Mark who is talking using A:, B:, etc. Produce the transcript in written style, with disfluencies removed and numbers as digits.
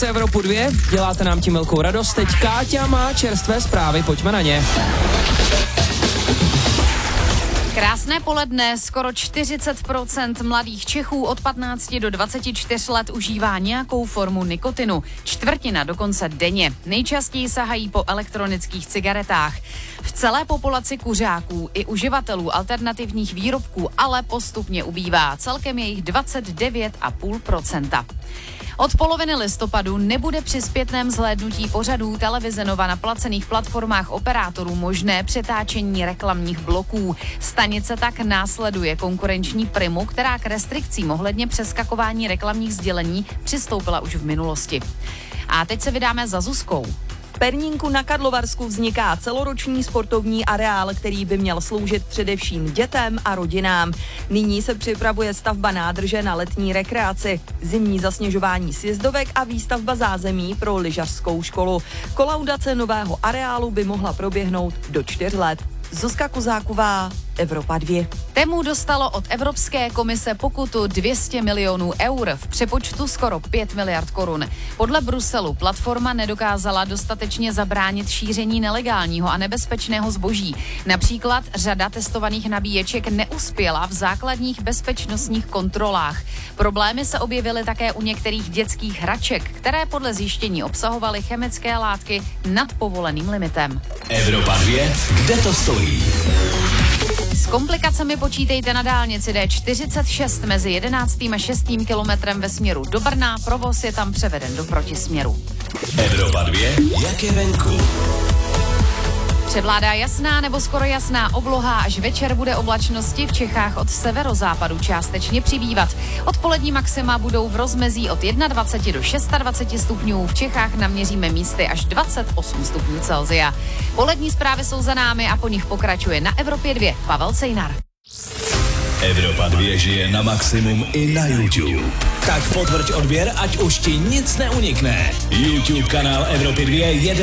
A: Evropu 2, děláte nám tím velkou radost. Teď Káťa má čerstvé zprávy, pojďme na ně.
B: Krásné poledne, skoro 40% mladých Čechů od 15 do 24 let užívá nějakou formu nikotinu. Čtvrtina dokonce denně. Nejčastěji sahají po elektronických cigaretách. V celé populaci kuřáků i uživatelů alternativních výrobků ale postupně ubývá. Celkem je jich 29,5%. Od poloviny listopadu nebude při zpětném zhlédnutí pořadů televize Nova na placených platformách operátorů možné přetáčení reklamních bloků. Stanice tak následuje konkurenční Primu, která k restrikcím ohledně přeskakování reklamních sdělení přistoupila už v minulosti. A teď se vydáme za Zuzkou.
C: V Pernínku na Karlovarsku vzniká celoroční sportovní areál, který by měl sloužit především dětem a rodinám. Nyní se připravuje stavba nádrže na letní rekreaci, zimní zasněžování sjezdovek a výstavba zázemí pro lyžařskou školu. Kolaudace nového areálu by mohla proběhnout do 4 let. Zuzka Kozáková, Evropa 2.
B: Temu dostalo od Evropské komise pokutu 200 milionů eur, v přepočtu skoro 5 miliard korun. Podle Bruselu platforma nedokázala dostatečně zabránit šíření nelegálního a nebezpečného zboží. Například řada testovaných nabíječek neuspěla v základních bezpečnostních kontrolách. Problémy se objevily také u některých dětských hraček, které podle zjištění obsahovaly chemické látky nad povoleným limitem.
D: Evropa 2, kde to stojí?
B: S komplikacemi počítejte na dálnici D46 mezi 11. a 6. kilometrem ve směru do Brna. Provoz je tam převeden do protisměru.
D: Evropa 2, jak je venku?
B: Převládá jasná nebo skoro jasná obloha, až večer bude oblačnosti v Čechách od severozápadu částečně přibývat. Odpolední maxima budou v rozmezí od 21 do 26 stupňů, v Čechách naměříme místy až 28 stupňů Celsia. Polední zprávy jsou za námi a po nich pokračuje na Evropě 2 Pavel Cejnar.
D: Evropa 2 žije na maximum i na YouTube. Tak potvrď odběr, ať už ti nic neunikne. YouTube kanál Evropy 2 jede